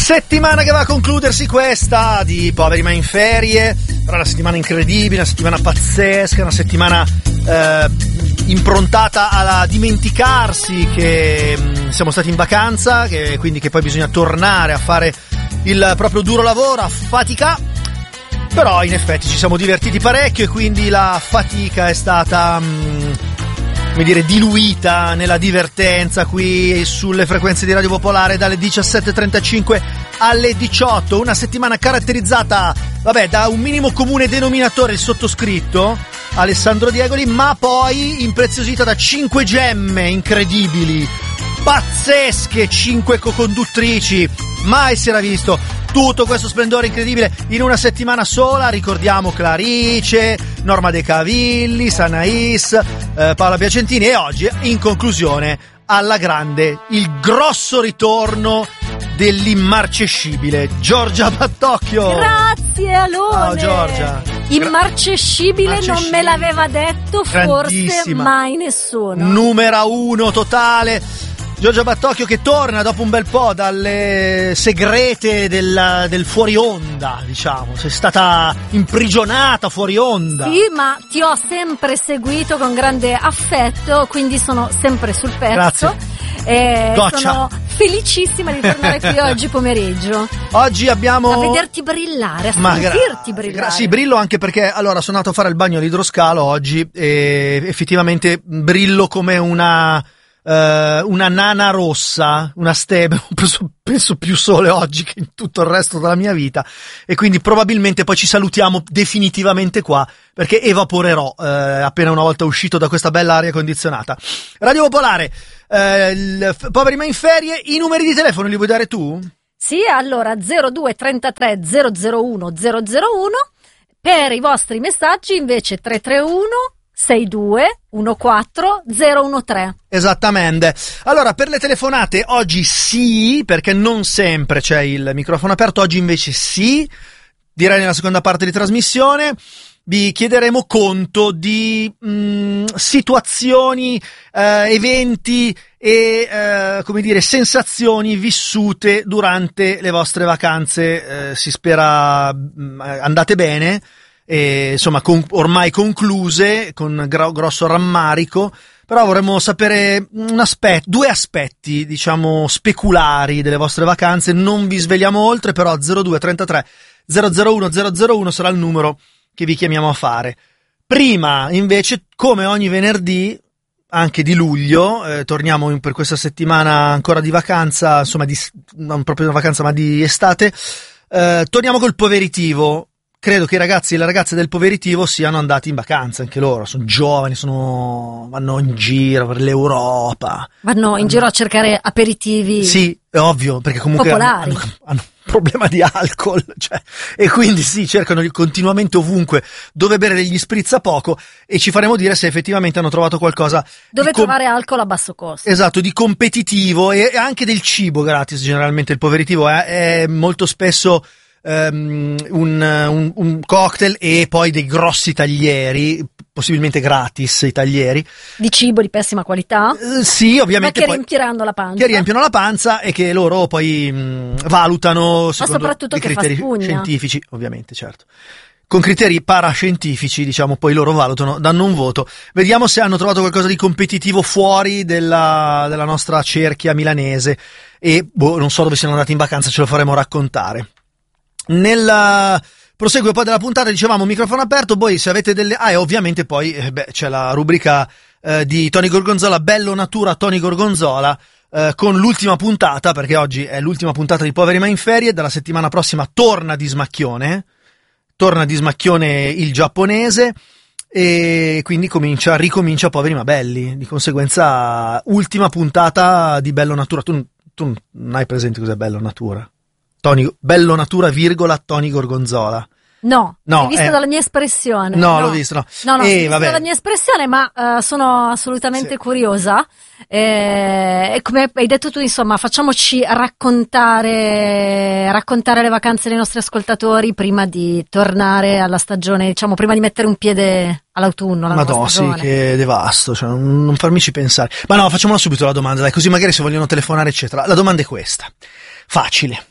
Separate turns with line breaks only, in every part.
Settimana che va a concludersi questa di Poveri ma in ferie, però una settimana incredibile, una settimana pazzesca, una settimana improntata alla dimenticarsi che siamo stati in vacanza, quindi che poi bisogna tornare a fare il proprio duro lavoro, a fatica. Però in effetti ci siamo divertiti parecchio e quindi la fatica è stata come dire, diluita nella divertenza qui sulle frequenze di Radio Popolare dalle 17.35 alle 18. Una settimana caratterizzata, da un minimo comune denominatore, il sottoscritto, Alessandro Diegoli, ma poi impreziosita da 5 gemme incredibili, pazzesche, 5 co-conduttrici, mai si era visto tutto questo splendore incredibile in una settimana sola. Ricordiamo Clarice, Norma De Cavilli, Sanais, Paola Piacentini e oggi, in conclusione, alla grande, il grosso ritorno dell'immarcescibile Giorgia Battocchio.
Grazie Alone.
Ciao Giorgia.
Immarcescibile non me l'aveva detto forse mai nessuno. Numero
1 totale. Giorgia Battocchio che torna dopo un bel po' dalle segrete del fuori onda, diciamo. Sei stata imprigionata fuori onda.
Sì, ma ti ho sempre seguito con grande affetto, quindi sono sempre sul pezzo.
Grazie.
Sono felicissima di tornare qui oggi pomeriggio.
Oggi abbiamo...
A vederti brillare, a sentirti brillare.
Sì, brillo anche perché, allora, sono andato a fare il bagno all'idroscalo oggi e effettivamente brillo come una nana rossa, una stebe. Penso più sole oggi che in tutto il resto della mia vita, e quindi probabilmente poi ci salutiamo definitivamente qua, perché evaporerò appena una volta uscito da questa bella aria condizionata. Radio Popolare, Poveri ma in ferie. I numeri di telefono li vuoi dare tu?
Sì, allora 0233 001 001, per i vostri messaggi invece 331 62 14 013.
Esattamente. Allora, per le telefonate oggi sì, perché non sempre c'è il microfono aperto, oggi invece sì, direi nella seconda parte di trasmissione. Vi chiederemo conto di situazioni, eventi e come dire, sensazioni vissute durante le vostre vacanze, si spera andate bene. E, insomma, ormai concluse, con grosso rammarico, però vorremmo sapere due aspetti, diciamo, speculari delle vostre vacanze. Non vi svegliamo oltre, però 0233 001 001 sarà il numero che vi chiamiamo a fare. Prima, invece, come ogni venerdì, anche di luglio, torniamo per questa settimana ancora di vacanza, insomma, non proprio di vacanza, ma di estate, torniamo col poveritivo. Credo che i ragazzi e le ragazze del poveritivo siano andati in vacanza, anche loro, sono giovani, vanno in giro per l'Europa.
Vanno in giro a cercare aperitivi.
Sì, è ovvio, perché comunque hanno un problema di alcol, cioè, e quindi sì, cercano continuamente ovunque dove bere degli spritz a poco, e ci faremo dire se effettivamente hanno trovato qualcosa
dove trovare alcol a basso costo.
Esatto, di competitivo, e anche del cibo gratis. Generalmente il poveritivo è molto spesso un cocktail e poi dei grossi taglieri, possibilmente gratis, i taglieri
di cibo di pessima qualità,
sì, ovviamente,
ma che riempieranno la panza,
e che loro poi valutano secondo
soprattutto
dei criteri scientifici, ovviamente, certo, con criteri parascientifici, diciamo, poi loro valutano, danno un voto. Vediamo se hanno trovato qualcosa di competitivo fuori della nostra cerchia milanese, e non so dove siano andati in vacanza, ce lo faremo raccontare. Nel proseguo poi della puntata, dicevamo, microfono aperto. Voi se avete delle... e ovviamente poi c'è la rubrica di Tony Gorgonzola, Bello Natura Tony Gorgonzola, con l'ultima puntata, perché oggi è l'ultima puntata di Poveri ma in ferie. Dalla settimana prossima torna di smacchione il giapponese, e quindi ricomincia Poveri ma belli. Di conseguenza, ultima puntata di Bello Natura. Tu non hai presente cos'è Bello Natura? Bello Natura, Tony Gorgonzola.
No, hai visto dalla mia espressione?
No, l'ho visto, no.
No, visto dalla mia espressione, ma sono assolutamente curiosa. E come hai detto tu, insomma, facciamoci raccontare le vacanze dei nostri ascoltatori prima di tornare alla stagione, diciamo, prima di mettere un piede all'autunno.
Madonna, sì, che devasto, cioè, non farmici pensare. Ma no, facciamola subito la domanda, dai, così magari se vogliono telefonare, eccetera. La domanda è questa. Facile.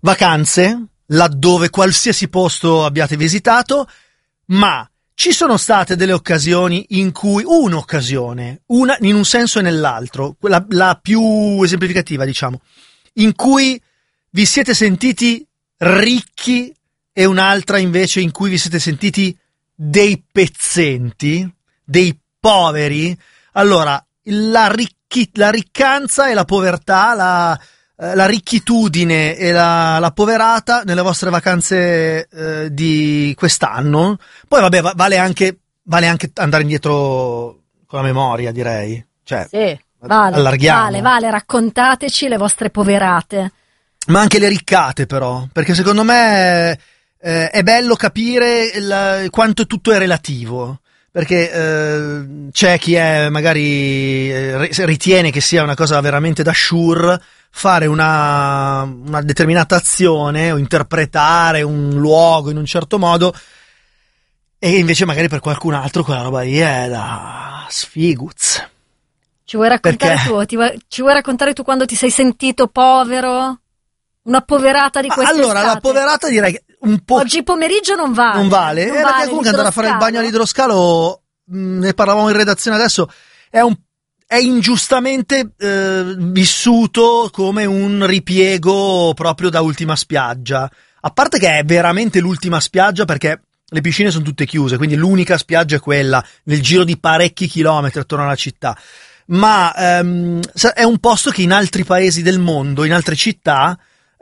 vacanze, laddove qualsiasi posto abbiate visitato, ma ci sono state delle occasioni in cui, una in un senso e nell'altro, la più esemplificativa, diciamo, in cui vi siete sentiti ricchi e un'altra invece in cui vi siete sentiti dei pezzenti, dei poveri. Allora, la riccanza e la povertà, la ricchitudine e la poverata nelle vostre vacanze di quest'anno. Poi vabbè, vale anche andare indietro con la memoria, direi. Cioè,
sì, vale, raccontateci le vostre poverate.
Ma anche le riccate, però, perché secondo me è bello capire quanto tutto è relativo. Perché c'è chi magari ritiene che sia una cosa veramente da sure fare una determinata azione o interpretare un luogo in un certo modo, e invece magari per qualcun altro quella roba lì è da sfiguz.
Ci vuoi raccontare ci vuoi raccontare tu quando ti sei sentito povero? Una poverata di questa
Allora, la poverata direi che un po'...
Oggi pomeriggio non vale.
Perché comunque andare a fare il bagno all'idroscalo, ne parlavamo in redazione adesso, è ingiustamente vissuto come un ripiego proprio da ultima spiaggia. A parte che è veramente l'ultima spiaggia, perché le piscine sono tutte chiuse, quindi l'unica spiaggia è quella, nel giro di parecchi chilometri attorno alla città. Ma è un posto che in altri paesi del mondo, in altre città,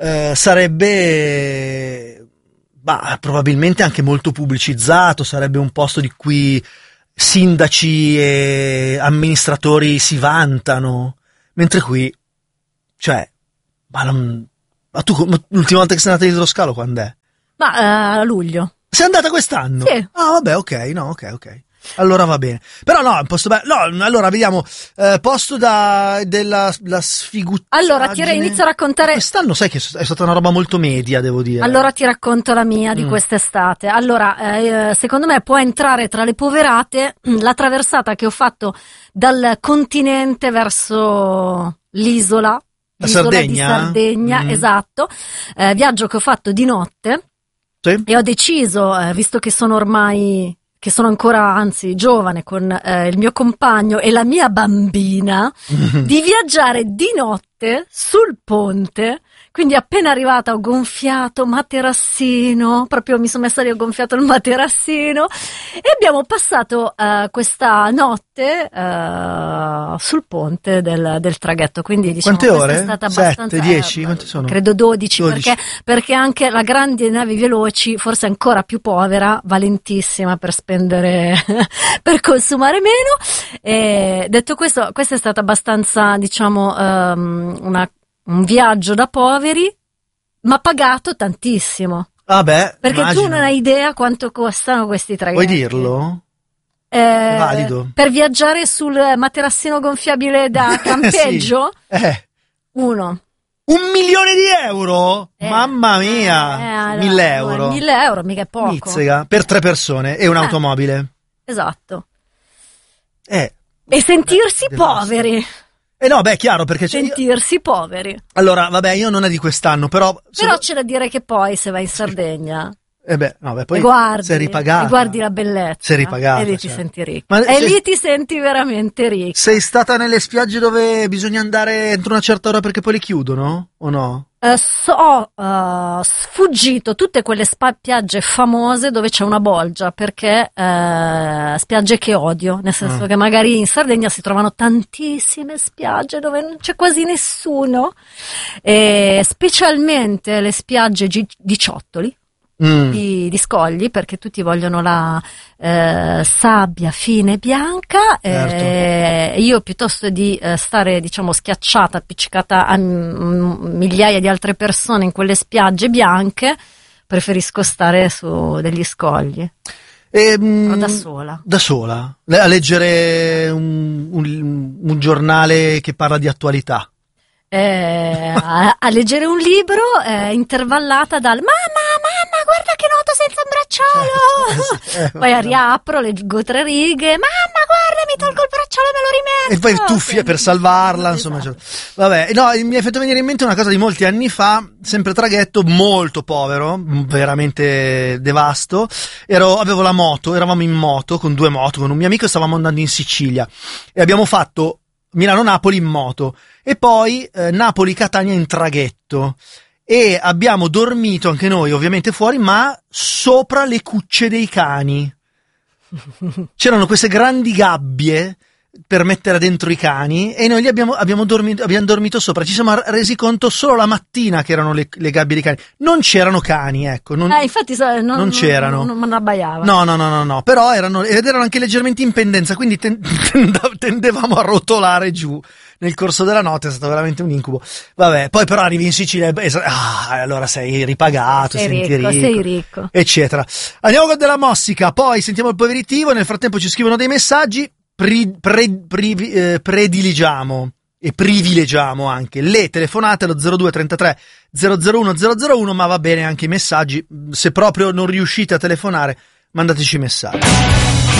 sarebbe probabilmente anche molto pubblicizzato, sarebbe un posto di cui sindaci e amministratori si vantano, mentre qui, cioè, ma tu l'ultima volta che sei andata all'idroscalo quando è?
A luglio.
Sei andata quest'anno?
Sì.
Ah, vabbè, ok. Allora va bene. Però no, posto bello. No, allora vediamo. Posto della sfiguttaggine.
Allora inizio a raccontare.
Quest'anno sai che è stata una roba molto media, devo dire.
Allora ti racconto la mia di quest'estate. Allora, secondo me può entrare tra le poverate la traversata che ho fatto dal continente verso l'isola di Sardegna, esatto. Viaggio che ho fatto di notte.
Sì.
E ho deciso, visto che sono ancora, anzi, giovane, con il mio compagno e la mia bambina, di viaggiare di notte sul ponte. Quindi appena arrivata ho gonfiato materassino, proprio mi sono messa lì, ho gonfiato il materassino e abbiamo passato questa notte sul ponte del traghetto. Quindi diciamo
quante ore?
È stata abbastanza
7, 10? Quante sono?
Credo 12. Perché anche la grandi navi veloci, forse ancora più povera, valentissima per spendere, per consumare meno. E detto questo, questa è stata abbastanza, diciamo, un viaggio da poveri, ma pagato tantissimo.
Perché
immagino. Tu non hai idea quanto costano questi traghetti.
Vuoi dirlo? È valido.
Per viaggiare sul materassino gonfiabile da campeggio?
Sì.
1
milione di euro? Mamma mia! 1.000 euro.
1.000 euro, mica è poco.
Mizzega, per 3 persone e un'automobile.
Esatto. E sentirsi poveri.
No, chiaro, perché
sentirsi poveri.
Allora, vabbè, io non è di quest'anno, però
c'è da dire che poi se vai in Sardegna
poi sei ripagata.
E guardi la bellezza.
Sei ripagata.
E lì ti senti ricco. Lì ti senti veramente ricco.
Sei stata nelle spiagge dove bisogna andare entro una certa ora perché poi le chiudono? O no?
Ho sfuggito tutte quelle spiagge famose dove c'è una bolgia, perché spiagge che odio, nel senso che magari in Sardegna si trovano tantissime spiagge dove non c'è quasi nessuno, specialmente le spiagge di ciottoli. Di scogli, perché tutti vogliono la sabbia fine e bianca.
Certo.
Io piuttosto di stare, diciamo, schiacciata, appiccicata a migliaia di altre persone in quelle spiagge bianche, preferisco stare su degli scogli. Però da sola a leggere un giornale che parla di attualità. A leggere un libro intervallata dal mamma guarda che nuoto senza un bracciolo. Poi riapro, leggo 3 righe, mamma guarda mi tolgo il bracciolo. me lo rimetto.
E poi tuffi per salvarla, insomma.
Esatto.
Vabbè, no, mi è fatto venire in mente una cosa di molti anni fa, sempre traghetto, molto povero, veramente devasto. Avevo la moto, eravamo in moto, con 2 moto, con un mio amico, stavamo andando in Sicilia e abbiamo fatto Milano-Napoli in moto e poi Napoli-Catania in traghetto. E abbiamo dormito anche noi, ovviamente fuori, ma sopra le cucce dei cani. C'erano queste grandi gabbie per mettere dentro i cani e noi abbiamo dormito sopra. Ci siamo resi conto solo la mattina che erano le gabbie dei cani. Non c'erano cani, ecco.
Infatti non
c'erano.
Non abbaiava.
No. Però erano anche leggermente in pendenza, quindi tendevamo a rotolare giù nel corso della notte. È stato veramente un incubo. Vabbè, poi però arrivi in Sicilia e allora sei ripagato,
sei ricco,
eccetera. Andiamo con della Mossica, poi sentiamo il poveritivo. Nel frattempo ci scrivono dei messaggi. Prediligiamo e privilegiamo anche le telefonate allo 0233 001 001, ma va bene anche i messaggi. Se proprio non riuscite a telefonare, mandateci messaggi.